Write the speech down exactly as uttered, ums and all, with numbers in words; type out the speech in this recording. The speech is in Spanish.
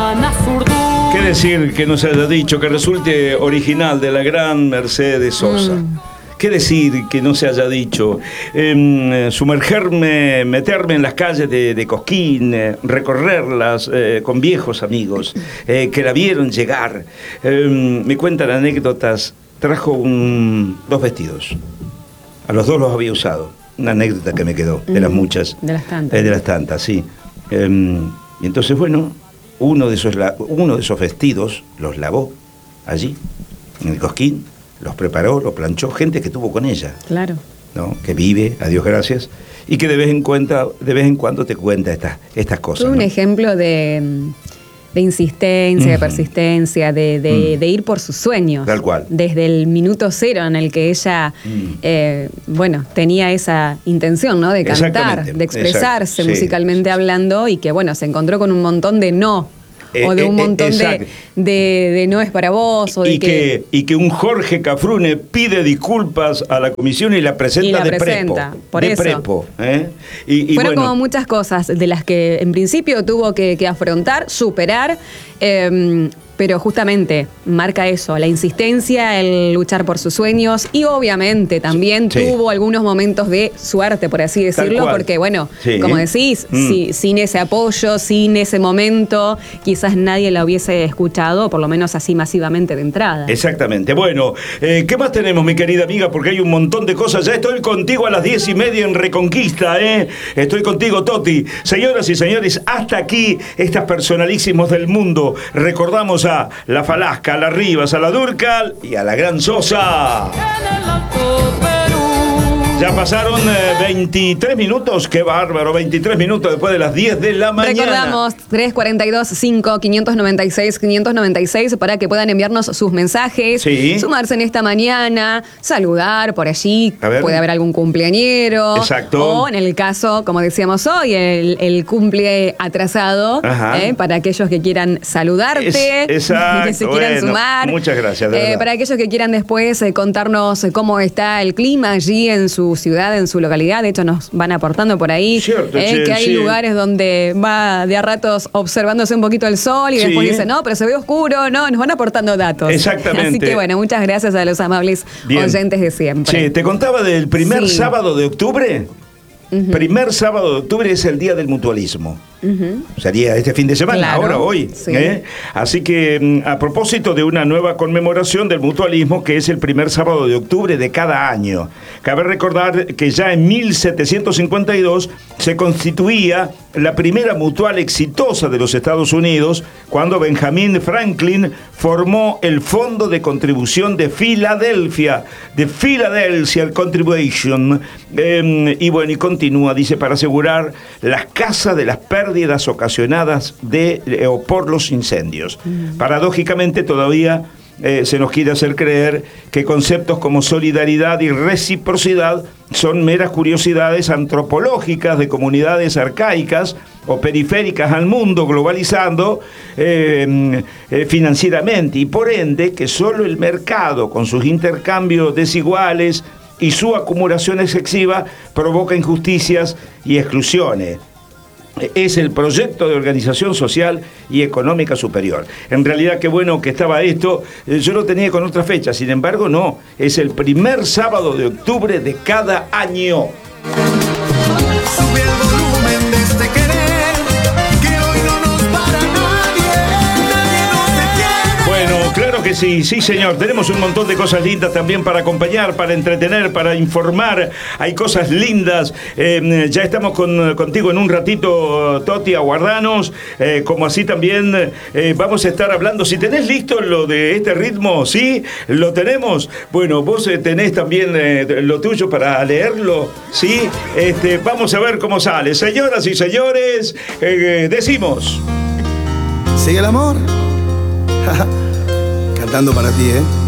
¿Qué decir que no se haya dicho, que resulte original de la gran Mercedes Sosa? Mm. ¿Qué decir que no se haya dicho? Eh, sumergerme, meterme en las calles de, de Cosquín, eh, recorrerlas eh, con viejos amigos eh, que la vieron llegar. Eh, me cuentan anécdotas. Trajo un, dos vestidos. A los dos los había usado. Una anécdota que me quedó, de las muchas. De las tantas. Eh, de las tantas, sí. Eh, y entonces, bueno, uno de, esos, uno de esos vestidos los lavó allí, en el Cosquín. Los preparó, los planchó, gente que tuvo con ella. Claro. ¿No? Que vive, a Dios gracias, y que de vez en cuando, de vez en cuando te cuenta estas, estas cosas. Fue un ¿no? ejemplo de, de insistencia, uh-huh. de persistencia, de, de, uh-huh. de ir por sus sueños. Tal cual. Desde el minuto cero en el que ella, uh-huh. eh, bueno, tenía esa intención, ¿no? De cantar, de expresarse Exacto. musicalmente sí. hablando, y que, bueno, se encontró con un montón de no. Eh, o de un montón eh, de, de, de no es para vos. O de y, que, que, y que un Jorge Cafrune pide disculpas a la comisión y la presenta, y la de presenta, prepo. Por de eso. prepo ¿eh? y, y Fueron bueno. como muchas cosas de las que en principio tuvo que, que afrontar, superar, eh, pero justamente marca eso, la insistencia, el luchar por sus sueños, y obviamente también sí. tuvo algunos momentos de suerte, por así decirlo, porque bueno, sí. como decís, mm. si, sin ese apoyo, sin ese momento, quizás nadie la hubiese escuchado, por lo menos así masivamente de entrada. Exactamente. Bueno, eh, ¿qué más tenemos, mi querida amiga? Porque hay un montón de cosas. Ya estoy contigo a las diez y media en Reconquista, ¿eh? Estoy contigo, Toti. Señoras y señores, hasta aquí estas personalísimos del mundo. Recordamos a la Falasca, a la Rivas, a la Dúrcal y a la Gran Sosa. Ya pasaron eh, veintitrés minutos, qué bárbaro, veintitrés minutos después de las diez de la mañana. Recordamos, tres cuatro dos, cinco, cinco nueve seis, cinco nueve seis para que puedan enviarnos sus mensajes, sí. sumarse en esta mañana, saludar por allí, puede haber algún cumpleañero. Exacto. O en el caso, como decíamos hoy, el, el cumple atrasado, eh, para aquellos que quieran saludarte, es, exacto, que se quieran bueno, sumar. Muchas gracias, de eh, Para aquellos que quieran después eh, contarnos cómo está el clima allí en su ciudad, en su localidad. De hecho, nos van aportando por ahí Cierto, eh, sí, que hay sí. lugares donde va de a ratos observándose un poquito el sol y sí. después dice, no, pero se ve oscuro. No, nos van aportando datos. Exactamente. Así que bueno, muchas gracias a los amables Bien. oyentes de siempre. Sí, te contaba del primer sí. sábado de octubre. Uh-huh. Primer sábado de octubre es el Día del Mutualismo. Uh-huh. Sería este fin de semana, claro, ahora, hoy. Sí. ¿eh? Así que, a propósito de una nueva conmemoración del mutualismo, que es el primer sábado de octubre de cada año, cabe recordar que ya en mil setecientos cincuenta y dos se constituía la primera mutual exitosa de los Estados Unidos, cuando Benjamin Franklin formó el Fondo de Contribución de Filadelfia, de Philadelphia Contribution, eh, y bueno, y continúa, dice, para asegurar las casas de las pérdidas ocasionadas de, eh, o por los incendios. Mm. Paradójicamente, todavía eh, se nos quiere hacer creer que conceptos como solidaridad y reciprocidad son meras curiosidades antropológicas de comunidades arcaicas o periféricas al mundo, globalizando eh, eh, financieramente, y por ende que solo el mercado, con sus intercambios desiguales y su acumulación excesiva, provoca injusticias y exclusiones. Es el proyecto de organización social y económica superior. En realidad, qué bueno que estaba esto. Yo lo tenía con otra fecha, sin embargo, no. Es el primer sábado de octubre de cada año. Sube el volumen de este querer, que hoy no nos para nadie, nadie nos detiene. Bueno, claro que sí, sí señor. Tenemos un montón de cosas lindas también para acompañar, para entretener, para informar. Hay cosas lindas. Eh, ya estamos con, contigo en un ratito, Toti, aguardanos. Eh, como así también eh, vamos a estar hablando. Si tenés listo lo de este ritmo, ¿sí? ¿Lo tenemos? Bueno, vos eh, tenés también eh, lo tuyo para leerlo, ¿sí? Este, vamos a ver cómo sale. Señoras y señores, eh, decimos... Sigue el amor. Cantando para ti, ¿eh?